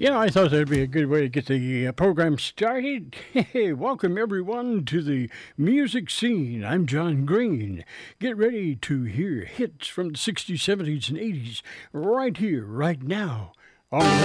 Yeah, I thought that'd be a good way to get the program started. Hey, welcome everyone to the music scene. I'm John Green. Get ready to hear hits from the 60s, 70s, and 80s right here, right now on